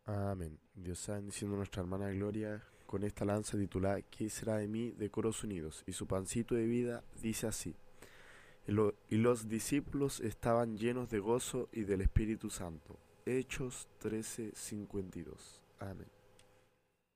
Amén. Dios está bendiciendo a nuestra hermana Gloria con esta lanza titulada ¿Qué será de mí? De Coros Unidos. Y su pancito de vida dice así. Y los discípulos estaban llenos de gozo y del Espíritu Santo. Hechos 13:52. Amén.